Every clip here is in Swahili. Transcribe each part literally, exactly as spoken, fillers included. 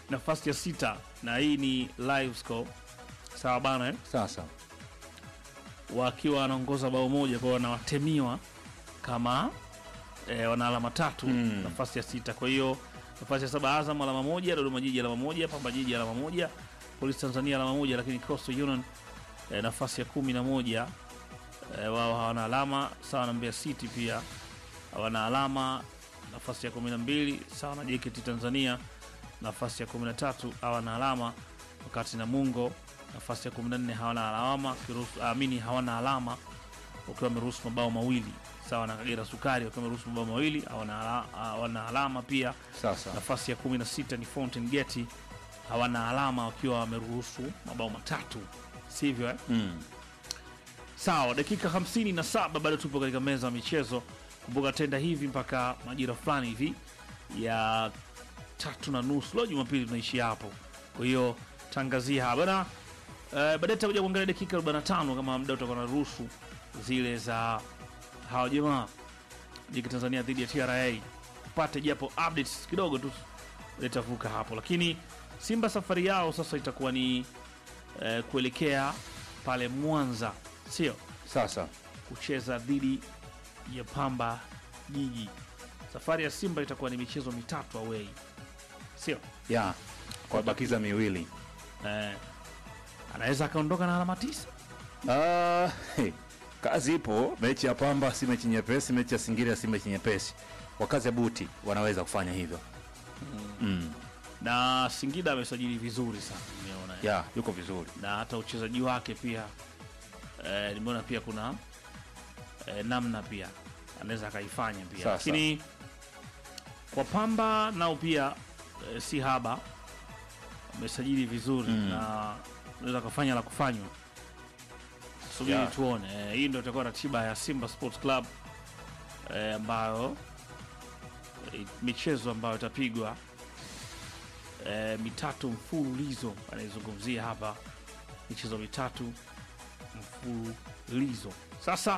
nafasi ya sita, na hii ni live score. Sawa bana eh? Sasa Wakiwa wanaongoza bao moja, kwa wanawatemiwa kama eh, wana alama tatu Mm. nafasi ya sita. Kwa hiyo nafasi ya saba Azam alama moja, Dodoma Jiji alama moja, Pamba Jiji alama moja, Police Tanzania alama moja, lakini Coastal Union eh, nafasi ya kumi na moja eh, wao hawana alama, sawa na Mbeya City pia hawana alama, nafasi ya kumi na mbili sawa na J K T Tanzania nafasi ya kumi na tatu hawana alama, wakati Namungo nafasi ya kumi na nne hawana alama, kiruhusu amini hawana alama wakiwa wameruhusu mabao mawili, sawa na Kagera Sukari wakiwa wameruhusu mabao mawili hawana ala- hawana alama pia. sasa Nafasi ya kumi na sita ni Fountain Gate hawana alama wakiwa wameruhusu mabao matatu, sivyo eh? mm. Sawa, dakika hamsini na saba bado tupo katika meza ya michezo. Kumbuka tenda hivi mpaka majira fulani hivi ya tatu na nusu leo Jumapili tunaishia hapo. Kwa hiyo tangazia hapa bana. Uh, baadaye tutakuja kuangalia dakika arobaini na tano kama muda utakuwa na ruhusu zile za hawa jamaa Jiki Tanzania dhidi ya T R A, upate japo updates kidogo tu litavuka hapo. Lakini Simba safari yao sasa itakuwa ni uh, kuelekea pale Mwanza, sio Sasa kucheza dhidi ya Pamba Jiji. Safari ya Simba itakuwa ni michezo mitatu away, sio ya kwa bakiza miwili. eh, anaweza akaondoka na alama tisa. Ah, hey, kazi ipo. Mechi ya Pamba si mechi nyepesi, mechi ya Singida si mechi nyepesi. Kwa kazi ya buti wanaweza kufanya hivyo. Mm. Na Singida amesajili vizuri sana, nimeona eh. Ya, yuko vizuri. Na hata uchezaji wake pia eh, nimeona pia kuna eh, namna pia anaweza akaifanya pia. Sasa. Lakini kwa Pamba nao pia eh, si haba, amesajili vizuri Mm. na anaweza kufanya la kufanywa. Subiri Yeah. tuone. Eh, hii ndio itakuwa ratiba ya Simba Sports Club eh, ambayo eh, michezo ambayo itapigwa eh, mitatu mfululizo. Anaizungumzia hapa michezo mitatu mfululizo. Sasa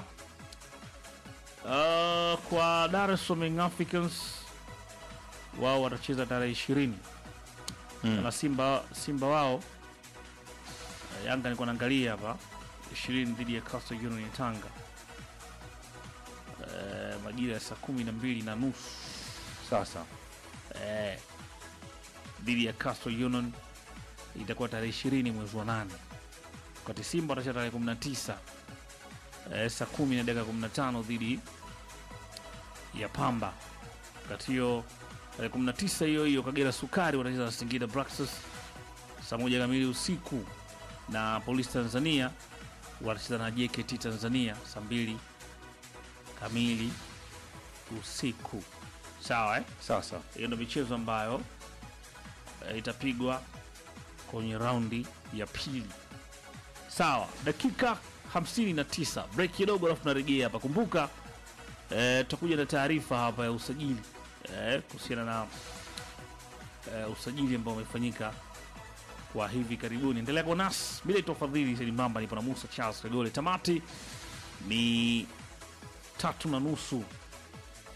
uh, kwa Dar es Salaam Young Africans wao watacheza tarehe ishirini Mm. na Simba Simba wao eh, Yanga nilikuwa naangalia hapa ishirini dhidi ya Coastal Union ya Tanga eh, majira ya saa kumi na mbili na nusu Sasa eh, dhidi ya Coastal Union itakuwa tarehe ishirini mwezi wa nane, wakati Simba watacheza tarehe kumi na tisa eh, saa kumi na dakika kumi na tano dhidi ya Pamba. Wakati hiyo tarehe kumi na tisa hiyo hiyo Kagera Sukari watacheza na Singida Black Stars saa moja kamili usiku, na Police Tanzania watacheza na J K T Tanzania saa mbili kamili usiku. Sawa eh? sasa Hiyo ndio michezo ambayo e, itapigwa kwenye raundi ya pili. Sawa, dakika hamsini na tisa break kidogo, alafu tunarejea hapa. Kumbuka e, tutakuja na taarifa hapa ya usajili e, kuhusiana na e, usajili ambao umefanyika kwa hivi karibuni. Endelea kwa nasi bila itofadhili Saidi Mamba, nipo na Musa Charles Kagole. Tamati ni tatu na nusu